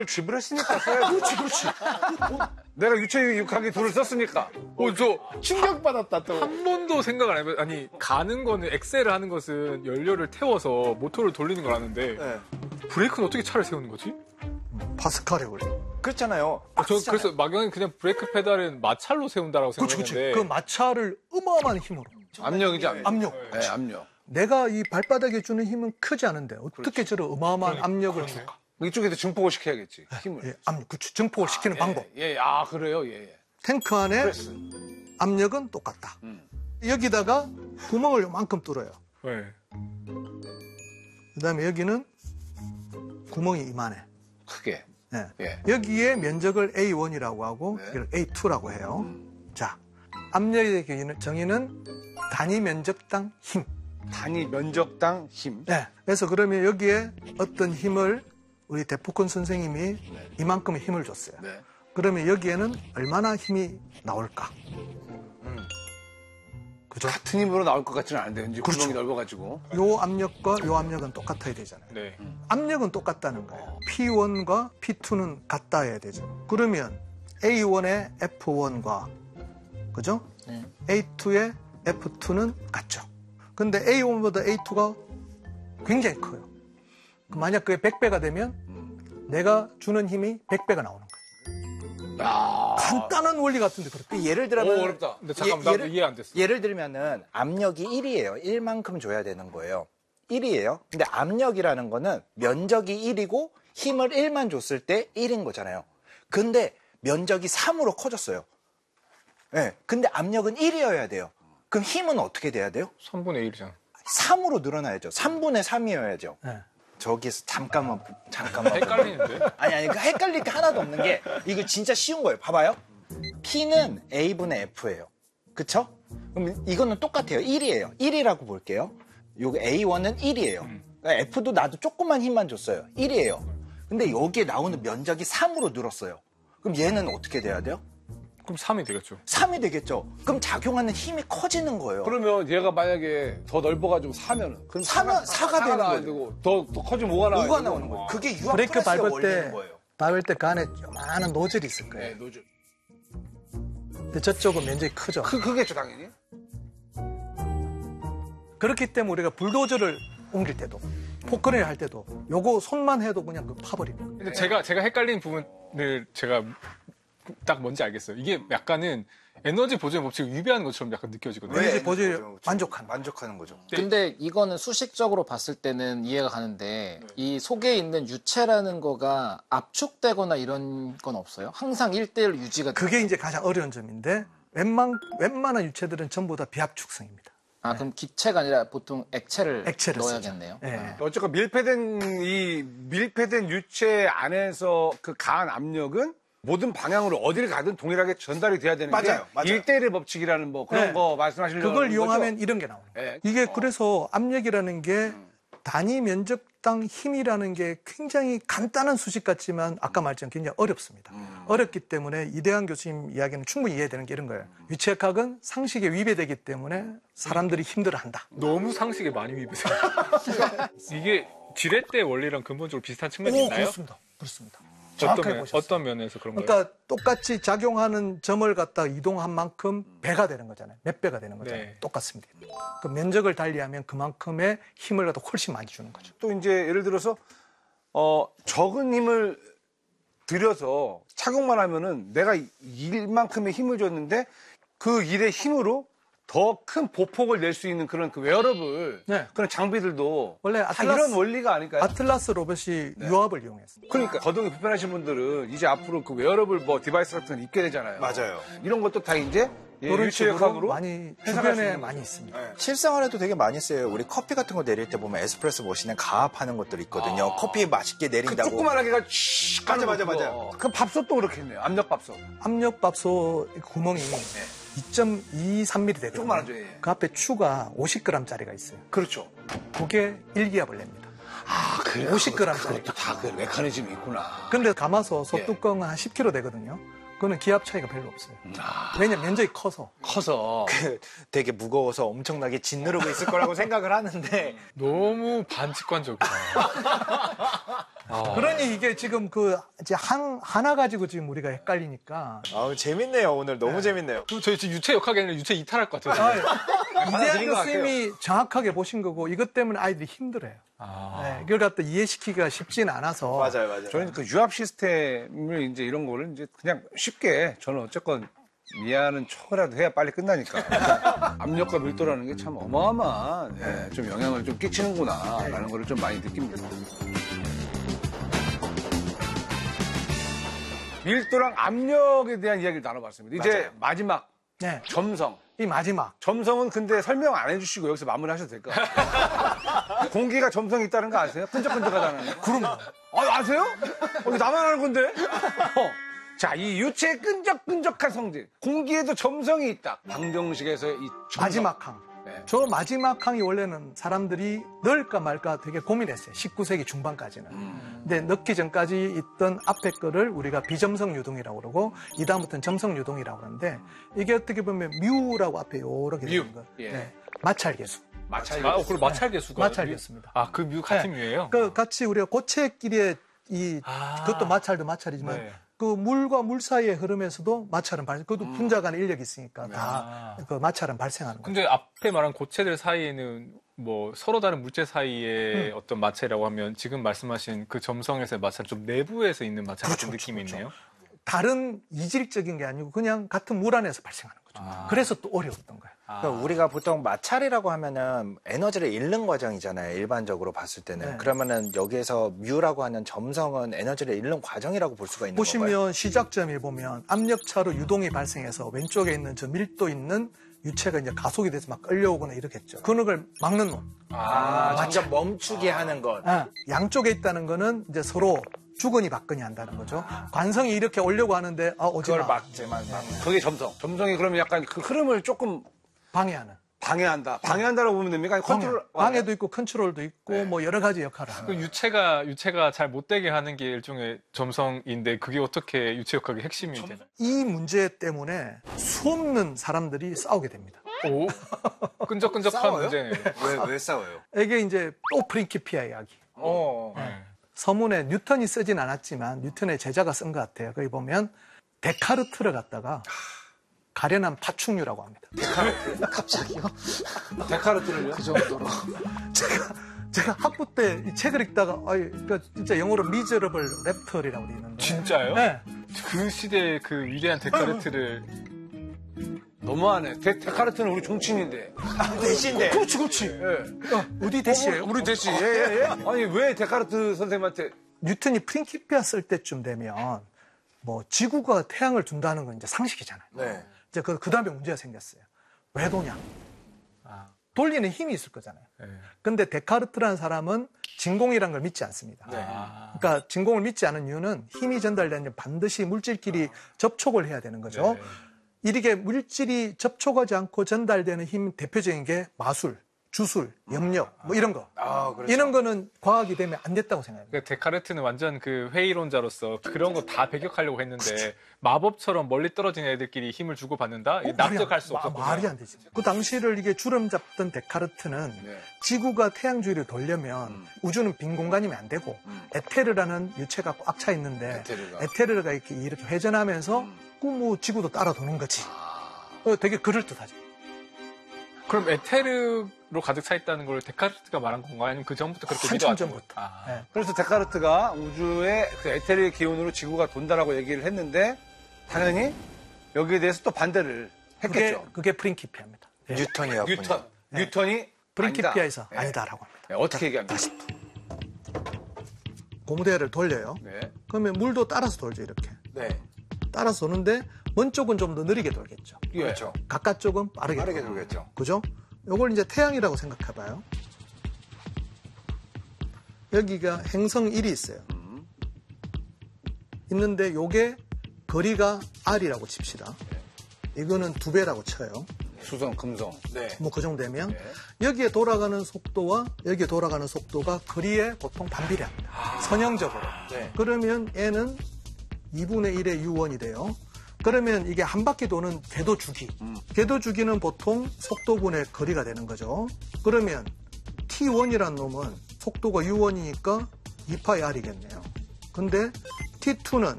지불했으니까 써야지. 그렇지. 내가 유체육하게 돈을 썼으니까. 저 충격받았다, 또. 한 번도 생각을 안 해봤. 아니 가는 거는 엑셀을 하는 것은 연료를 태워서 모터를 돌리는 걸 아는데 네. 브레이크는 어떻게 차를 세우는 거지? 파스칼의 원리. 그렇잖아요. 저 그래서 막연히 그냥 브레이크 페달은 마찰로 세운다라고 생각했는데 그 마찰을 어마어마한 힘으로. 압력이지, 압력. 압력. 네, 압력. 내가 이 발바닥에 주는 힘은 크지 않은데 어떻게 저런 어마어마한 압력을 줄까? 이쪽에서 증폭을 시켜야겠지, 힘을. 예, 압력, 그치. 증폭을 시키는 방법. 예, 그래요, 예. 탱크 안에 프레스. 압력은 똑같다. 여기다가 구멍을 요만큼 뚫어요. 네. 그다음에 여기는 구멍이 이만해. 크게. 예. 예. 여기에 면적을 A1이라고 하고 네. 이걸 A2라고 해요. 자, 압력의 정의는 단위 면적당 힘. 단위 면적당 힘. 네. 그래서 그러면 여기에 어떤 힘을 우리 대포콘 선생님이 이만큼의 힘을 줬어요. 네. 그러면 여기에는 얼마나 힘이 나올까? 그죠? 같은 힘으로 나올 것 같지는 않은데, 이제 그렇죠. 구멍이 넓어가지고. 요 압력과 요 압력은 똑같아야 되잖아요. 네. 압력은 똑같다는 거예요. P1과 P2는 같다야 되죠. 그러면 A1의 F1과 그죠? A2의 F2는 같죠. 근데 A1보다 A2가 굉장히 커요. 만약 그게 100배가 되면 내가 주는 힘이 100배가 나오는 거예요. 간단한 원리 같은데 그렇다. 예를 들면 어렵다. 근데 잠깐 나도 이해 안 됐어. 예를 들면은 압력이 1이에요. 1만큼 줘야 되는 거예요. 1이에요. 근데 압력이라는 거는 면적이 1이고 힘을 1만 줬을 때 1인 거잖아요. 근데 면적이 3으로 커졌어요. 네. 근데 압력은 1이어야 돼요. 그럼 힘은 어떻게 돼야 돼요? 3분의 1이잖아. 3으로 늘어나야죠. 3분의 3이어야죠. 네. 저기서 잠깐만. 헷갈리는데? 아니, 그 헷갈릴 게 하나도 없는 게, 이거 진짜 쉬운 거예요. 봐봐요. P는 A분의 F예요. 그쵸? 그럼 이거는 똑같아요. 1이에요. 1이라고 볼게요. 요거 A1은 1이에요. 그러니까 F도 나도 조금만 힘만 줬어요. 1이에요. 근데 여기에 나오는 면적이 3으로 늘었어요. 그럼 얘는 어떻게 돼야 돼요? 그럼 3이 되겠죠. 3이 되겠죠. 그럼 작용하는 힘이 커지는 거예요. 그러면 얘가 만약에 더 넓어가지고 사면은. 그럼 사면 사가 되는 나와야 거예요. 되고, 더 커지면 5가 나와야 5가 되고. 나오는 거예요. 그게 유압 브레이크 프레스의 밟을 원리인 때 거예요. 밟을 때 그 안에 요만한 노즐이 있을 거예요. 네, 노즐. 근데 저쪽은 면적이 크죠. 크겠죠, 당연히. 그렇기 때문에 우리가 불도저를 옮길 때도 포크레인 할 때도 요거 손만 해도 그냥 그 파버리는 거예요. 근데 제가 헷갈리는 부분을 제가 딱 뭔지 알겠어요. 이게 약간은 에너지 보존의 법칙을 위배하는 것처럼 약간 느껴지거든요. 네. 왜? 에너지 보존에 만족하는 거죠. 근데 이거는 수식적으로 봤을 때는 이해가 가는데 이 속에 있는 유체라는 거가 압축되거나 이런 건 없어요? 항상 1대1 유지가 돼요? 그게 이제 가장 어려운 점인데 웬만한 유체들은 전부 다 비압축성입니다. 아, 그럼 기체가 아니라 보통 액체를 넣어야겠네요. 쓰죠. 네. 어쨌건 밀폐된 유체 안에서 그 가한 압력은 모든 방향으로 어디를 가든 동일하게 전달이 돼야 되는 맞아요. 게 1대1의 법칙이라는 뭐 그런 네. 거 말씀하시려고 그걸 하는 이용하면 거죠? 이런 게 나오는 거예요. 네. 이게 그래서 압력이라는 게 단위 면적당 힘이라는 게 굉장히 간단한 수식 같지만 아까 말했지만 굉장히 어렵습니다. 어렵기 때문에 이대한 교수님 이야기는 충분히 이해되는 게 이런 거예요. 유체학은 상식에 위배되기 때문에 사람들이 힘들어한다. 너무 상식에 많이 위배돼요. 이게 지렛대 원리랑 근본적으로 비슷한 측면이 있나요? 그렇습니다. 정확하게 보셨어요. 어떤 면에서 그런가요? 그러니까 똑같이 작용하는 점을 갖다 이동한 만큼 배가 되는 거잖아요. 몇 배가 되는 거잖아요. 네. 똑같습니다. 그 면적을 달리하면 그만큼의 힘을 갖다 훨씬 많이 주는 거죠. 또 이제 예를 들어서 적은 힘을 들여서 착용만 하면은 내가 일만큼의 힘을 줬는데 그 일의 힘으로 더 큰 보폭을 낼 수 있는 그런 그 웨어러블 네. 그런 장비들도 원래 다 이런 원리가 아닐까요? 아틀라스 로봇이 유압을 이용했어요. 그러니까 거동이 불편하신 분들은 이제 앞으로 그 웨어러블 뭐 디바이스 같은 거 입게 되잖아요. 맞아요. 이런 것도 다 이제 그런 식으로 유체역학으로 많이 해석할 수 주변에 있는 많이 거죠. 있습니다. 네. 실생활에도 되게 많이 써요. 우리 커피 같은 거 내릴 때 보면 에스프레소 머신에 가압하는 것들이 있거든요. 커피 맛있게 그 내린다고. 조그만하게가 맞아. 그 밥솥도 그렇겠네요. 압력밥솥. 압력밥솥 구멍이 2.23mm 되거든요. 조그만하죠, 예. 그 앞에 추가 50g짜리가 있어요. 그렇죠. 그게 1기압을 냅니다. 그래. 50g짜리. 그것도 다 그 메커니즘이 있구나. 근데 감아서 소뚜껑은 한 10kg 되거든요. 그거는 기압 차이가 별로 없어요. 왜냐면 면적이 커서. 커서. 되게 무거워서 엄청나게 짓누르고 있을 거라고 생각을 하는데 너무 반직관적이다. 그러니 이게 지금 이제 하나 가지고 지금 우리가 헷갈리니까. 재밌네요. 오늘 너무 재밌네요. 저희 지금 유체 역학이 아니라 유체 이탈할 것 같아요. 이재한 교수님이 정확하게 보신 거고 이것 때문에 아이들이 힘들어요. 이걸 갖다 이해시키기가 쉽지는 않아서. 맞아요. 저는 그 유압 시스템을 이제 이런 거를 이제 그냥 쉽게 저는 어쨌건 미안한 척이라도 해야 빨리 끝나니까 압력과 밀도라는 게 참 어마어마한 좀 영향을 좀 끼치는구나라는 거를 좀 많이 느낍니다. 밀도랑 압력에 대한 이야기를 나눠봤습니다. 이제 맞아요. 마지막 네. 점성. 이 마지막. 점성은 근데 설명 안 해주시고 여기서 마무리하셔도 될 것 같아요. 공기가 점성이 있다는 거 아세요? 끈적끈적하다는 거. 그럼요. 아세요? 나만 아는 건데? 자, 이 유체의 끈적끈적한 성질. 공기에도 점성이 있다. 방정식에서의 이 점성. 마지막 항. 네. 저 마지막 항이 원래는 사람들이 넣을까 말까 되게 고민했어요. 19세기 중반까지는. 근데 넣기 전까지 있던 앞에 거를 우리가 비점성 유동이라고 그러고 이 다음부터는 점성 유동이라고 그러는데 이게 어떻게 보면 뮤라고 앞에 요렇게 되는 거. 예. 네. 마찰계수. 그리고 마찰계수가. 마찰계수입니다. 그 뮤 같은 뮤예요? 같이 우리가 고체끼리의 그것도 마찰도 마찰이지만 네. 그 물과 물 사이의 흐름에서도 마찰은 그것도 분자 간의 인력이 있으니까 다 그 마찰은 발생하는 거예요. 근데 앞에 말한 고체들 사이에는 뭐 서로 다른 물체 사이의 어떤 마찰이라고 하면 지금 말씀하신 그 점성에서의 마찰 좀 내부에서 있는 마찰 같은 느낌이 있네요. 다른 이질적인 게 아니고 그냥 같은 물 안에서 발생하는 거죠. 그래서 또 어려웠던 거예요. 그러니까 우리가 보통 마찰이라고 하면은 에너지를 잃는 과정이잖아요. 일반적으로 봤을 때는. 네. 그러면은 여기에서 뮤라고 하는 점성은 에너지를 잃는 과정이라고 볼 수가 있는 보시면 건가요? 시작점에 보면 압력차로 유동이 발생해서 왼쪽에 있는 저 밀도 있는 유체가 이제 가속이 돼서 막 끌려오거나 이렇겠죠. 근육을 막는 놈. 점점 멈추게 하는 것. 양쪽에 있다는 거는 이제 서로 주거니 받거니 한다는 거죠. 관성이 이렇게 오려고 하는데 오지 그걸 마. 막지만 그게 점성. 점성이 그러면 약간 그 흐름을 조금 방해하는. 방해한다. 방해한다라고 보면 됩니까? 아니, 컨트롤. 방해도 있고 컨트롤도 있고 뭐 여러 가지 역할을 하는 그 거예요. 유체가 잘 못되게 하는 게 일종의 점성인데 그게 어떻게 유체 역학의 핵심이 되나요? 이 문제 때문에 수없는 사람들이 싸우게 됩니다. 오? 끈적끈적한 싸워요? 문제네요. 왜 싸워요? 이게 이제 또 프린키피아 이야기. 서문에 뉴턴이 쓰진 않았지만 뉴턴의 제자가 쓴 것 같아요. 거기 보면 데카르트를 갖다가 가련한 파충류라고 합니다. 갑자기요? 데카르트를요? 그 정도로. 제가 학부 때 이 책을 읽다가 그러니까 진짜 영어로 미저러블 랩털이라고 돼 있는데. 진짜요? 네. 그 시대의 그 위대한 데카르트를 너무하네. 데카르트는 우리 종친인데. 대신데. 그렇지. 어디 대시예요? 우리 대시. 예. 아니, 왜 데카르트 선생님한테. 뉴턴이 프린키피아 쓸 때쯤 되면 뭐 지구가 태양을 둔다는 건 이제 상식이잖아요. 네. 이제 그 다음에 문제가 생겼어요. 왜 도냐? 돌리는 힘이 있을 거잖아요. 근데 데카르트라는 사람은 진공이라는 걸 믿지 않습니다. 그러니까 진공을 믿지 않은 이유는 힘이 전달되는 반드시 물질끼리 접촉을 해야 되는 거죠. 이렇게 물질이 접촉하지 않고 전달되는 힘 대표적인 게 마술, 주술, 염력 뭐 이런 거. 그렇죠. 이런 거는 과학이 되면 안 됐다고 생각합니다. 그러니까 데카르트는 완전 그 회의론자로서 그런 거 다 배격하려고 했는데 마법처럼 멀리 떨어진 애들끼리 힘을 주고 받는다? 납득할 수 없었구나. 말이 안 되지. 그 당시를 이게 주름 잡던 데카르트는 지구가 태양 주위를 돌려면 우주는 빈 공간이면 안 되고 에테르라는 유체가 꽉 차 있는데 에테르가 이렇게 회전하면서 뭐 지구도 따라 도는 거지. 되게 그럴듯하죠. 그럼 에테르로 가득 차 있다는 걸 데카르트가 말한 건가요? 아니면 그 전부터 그렇게 한참 믿어왔던 전부터. 거예요? 네. 그래서 데카르트가 우주의 그 에테르의 기운으로 지구가 돈다라고 얘기를 했는데, 당연히 여기에 대해서 또 반대를 했겠죠. 그게 프린키피아입니다. 뉴턴이었군요. 뉴턴이 프린키피아에서 아니다. 아니다라고 합니다. 네, 어떻게 얘기합니까? 고무대를 돌려요. 네. 그러면 물도 따라서 돌죠, 이렇게. 네. 따라서 도는데 먼 쪽은 좀 더 느리게 돌겠죠. 그렇죠. 가까 쪽은 빠르게 빠르게 돌고. 돌겠죠. 그죠? 요걸 이제 태양이라고 생각해봐요. 여기가 행성 1이 있어요. 있는데 요게 거리가 R이라고 칩시다. 이거는 2배라고 쳐요. 수성, 금성. 네. 뭐 그 정도 되면 여기에 돌아가는 속도와 여기에 돌아가는 속도가 거리에 보통 반비례합니다. 선형적으로. 네. 그러면 얘는 2분의 1의 U1이 돼요. 그러면 이게 한 바퀴 도는 궤도 주기. 궤도 주기는 보통 속도분의 거리가 되는 거죠. 그러면 T1이라는 놈은 속도가 U1이니까 2파이 R이겠네요. 근데 T2는